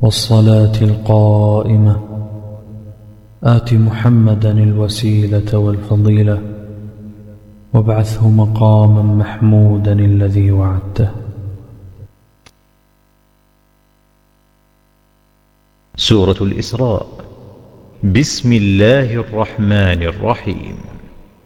والصلاة القائمة آت محمدا الوسيلة والفضيلة وابعثه مقاما محمودا الذي وعدته. سورة الإسراء. بسم الله الرحمن الرحيم.